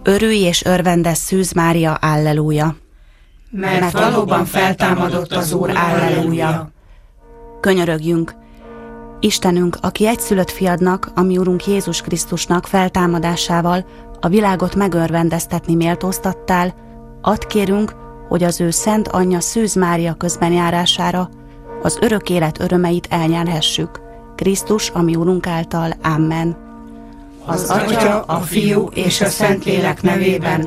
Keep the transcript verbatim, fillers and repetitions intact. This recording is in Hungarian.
Örülj és örvendezz, Szűz Mária, alleluja! Mert, mert valóban feltámadott az Úr, alleluja! Könyörögjünk! Istenünk, aki egyszülött fiadnak, a mi Urunk Jézus Krisztusnak feltámadásával a világot megörvendeztetni méltóztattál, add kérünk, hogy az ő szent anyja Szűz Mária közbenjárására az örök élet örömeit elnyerhessük. Krisztus, a mi Urunk által. Amen. Az Atya, a Fiú és a Szentlélek nevében.